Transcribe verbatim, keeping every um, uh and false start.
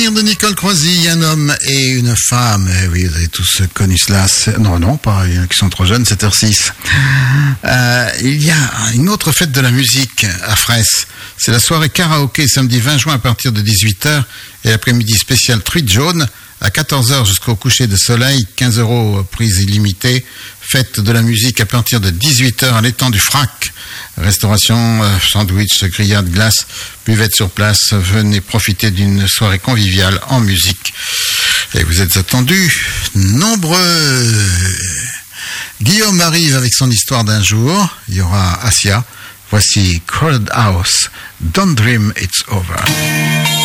souvenir de Nicole Croisy, un homme et une femme. Eh oui, vous avez tous connu cela. C'est... Non, non, pas, il y en a qui sont trop jeunes, sept heures six. Euh, il y a une autre fête de la musique à Fraisse. C'est la soirée karaoké samedi vingt juin à partir de dix-huit heures et l'après-midi spécial truite jaune à quatorze heures jusqu'au coucher de soleil, quinze euros prise illimitée. Fête de la musique à partir de dix-huit heures à l'étang du Frac. Restauration, euh, sandwich, grillade, glace, buvette sur place. Venez profiter d'une soirée conviviale en musique. Et vous êtes attendus nombreux. Guillaume arrive avec son histoire d'un jour. Il y aura Asia. Voici Crowded House. Don't dream it's over.